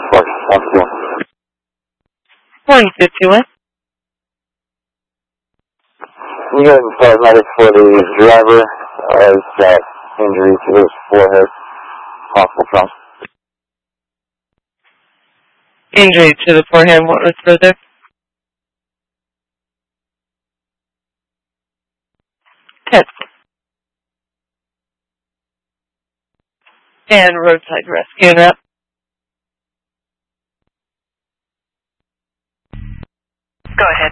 Morning, 51. You go ahead and paramedics for the driver as got injury to his forehead, possible trauma. Injury to the forehead, what was further? Test. And roadside rescue rep. Go ahead.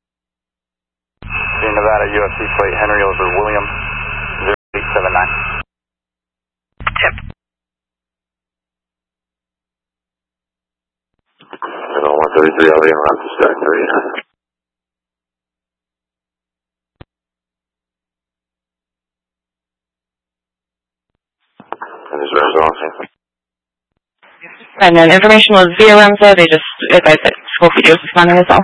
Nevada UFC plate Henry over William 0879. Tip. Hello, 133 LV around to stack 3. And this is awesome. And then information was via Remza. They just advised that school video was responding as well.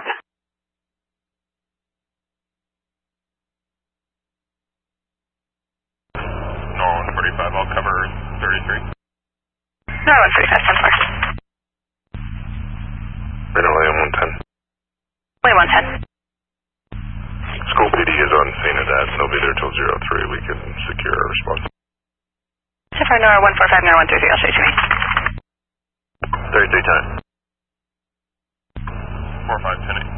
No, 45, I'll cover 33. No, 135, 10 first. William 110. William 110. School PD is on scene at that, and they'll be there till 03. We can secure our response. Sifar Nora 145, Nora 133, I'll show you to me. 33 time. 45, 10.